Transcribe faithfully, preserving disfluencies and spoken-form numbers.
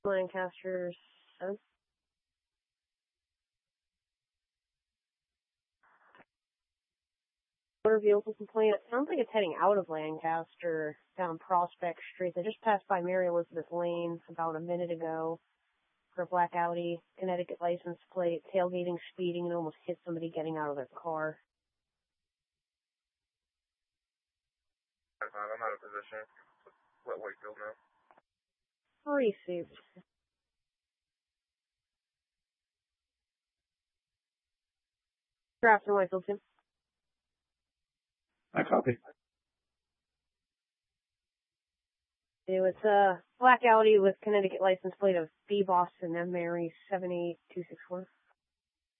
Lancaster seven. Motor vehicle complaint. It sounds like it's heading out of Lancaster down Prospect Street. They just passed by Mary Elizabeth Lane about a minute ago for a black Audi, Connecticut license plate, tailgating, speeding, and almost hit somebody getting out of their car. I'm out of position. Let Wakefield know. Received. Grafton, Wakefield, Tim. I copy. It's a black Audi with Connecticut license plate of B Boston M Mary seven eight two six four.